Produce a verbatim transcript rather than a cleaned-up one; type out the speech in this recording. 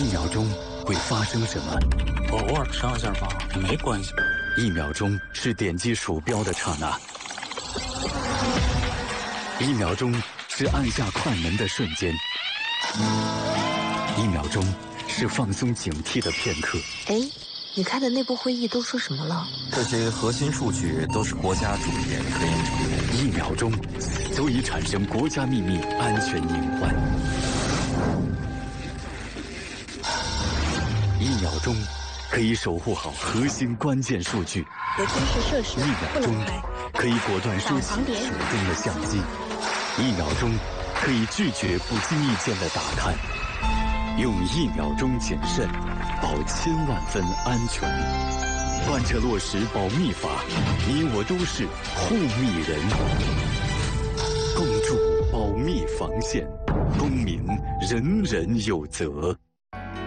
一秒钟会发生什么？ 我偶尔上一下发没关系。 一秒钟是点击鼠标的刹那，一秒钟是按下快门的瞬间，一秒钟是放松警惕的片刻。 哎，你开的内部会议都说什么了？ 这些核心数据都是国家重点科研成果。 一秒钟足以产生国家秘密安全隐患。一秒钟可以守护好核心关键数据。 有军事设施一秒钟可以果断收起手中的相机。一秒钟可以拒绝不经意间的打探。用一秒钟谨慎，保千万分安全。贯彻落实保密法，你我都是护密人。共筑保密防线，公民人人有责。